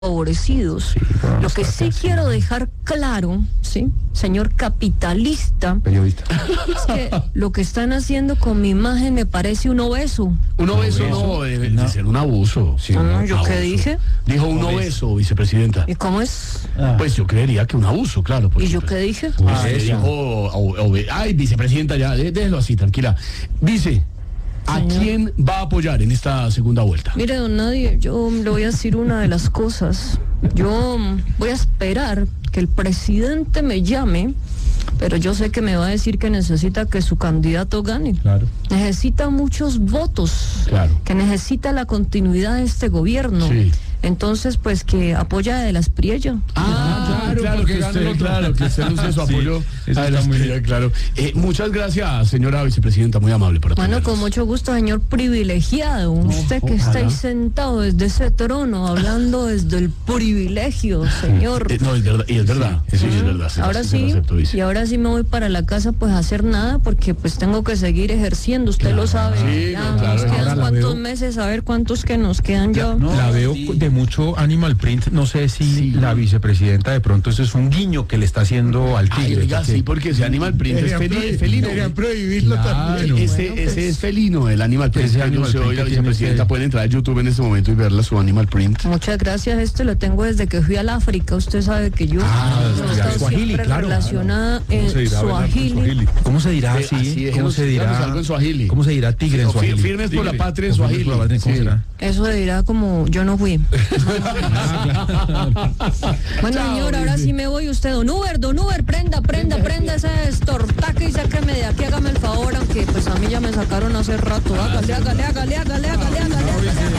favorecidos. Lo que sí quiero dejar claro, ¿sí, señor capitalista, periodista, es que lo que están haciendo con mi imagen me parece un obeso. Un obeso no, debe ser un abuso. Sí, ¿Yo abuso. qué dije? Dijo un obeso, vicepresidenta. ¿Y cómo es? Pues yo creería que un abuso, claro. ¿Y yo qué dije? Ay, vicepresidenta, ya, déjelo así, tranquila. Vice, ¿a quién va a apoyar en esta segunda vuelta? Mire, don Nadie, yo le voy a decir una de las cosas. Yo voy a esperar que el presidente me llame, pero yo sé que me va a decir que necesita que su candidato gane. Claro. Necesita muchos votos. Claro. Que necesita la continuidad de este gobierno. Sí. Entonces, pues que apoya a De las Priella. Claro que usted luce su apoyo a la Espriella, claro. Muchas gracias, señora vicepresidenta, muy amable por Bueno, atendernos. con mucho gusto, señor privilegiado. Usted que está ahí sentado desde ese trono, hablando desde el privilegio, señor. No, es verdad, y es verdad, sí, es verdad. Ahora se lo sí, acepto, vice. y ahora sí me voy para la casa pues a hacer nada porque pues tengo que seguir ejerciendo, usted lo sabe. Sí, Ya no, claro. nos Ahora quedan la cuántos veo. meses, a ver cuántos que nos quedan ya. La veo de mucho animal print, no sé si la vicepresidenta de pronto eso es un guiño que le está haciendo al Ay, tigre. oiga, porque- sí, porque ese animal print es felino. Deberían prohibirlo Claro. también. Ese es felino, el animal print. Ese Que animal luce print hoy la que tiene vicepresidenta que- puede entrar a YouTube en este momento y verla su animal print. Muchas gracias, lo tengo desde que fui al África, usted sabe que yo he estado Swahili, siempre claro. relacionada ¿Cómo se en dirá, Swahili. ¿Cómo se dirá Así, así? ¿Cómo dejemos- se dirá? digamos algo en Swahili. ¿Cómo se dirá tigre en O Swahili? firmes por la patria en O firmes Swahili. por la patria, ¿cómo Sí. será? Eso dirá como yo no fui. Bueno, señor, ahora sí me voy. Usted, don Uber, prenda ese estortaque y sáqueme de aquí, hágame el favor, aunque pues a mí ya me sacaron hace rato. Hágale.